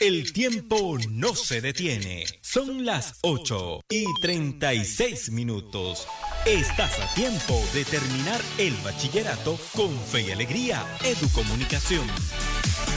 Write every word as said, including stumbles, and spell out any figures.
El tiempo no se detiene. Son las ocho y treinta y seis minutos. Estás a tiempo de terminar el bachillerato con fe y alegría. Educomunicación.